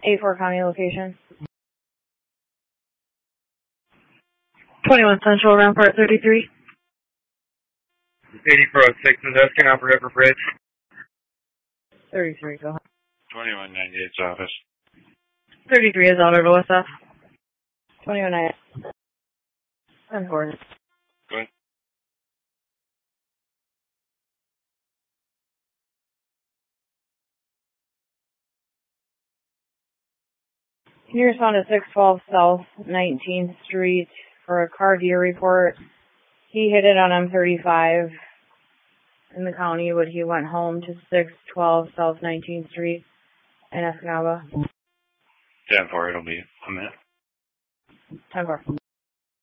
8-4 County location. 21 Central, Rampart 33. 8406 is asking out for River Bridge. 33, go ahead. 2198's office. 33 is out of Alyssa. 2198. 10-4. Go ahead. Can you respond to 612 South 19th Street for a car gear report? He hit it on M35 in the county, but he went home to 612 South 19th Street in Escanaba. 10-4, it'll be a minute. 10-4.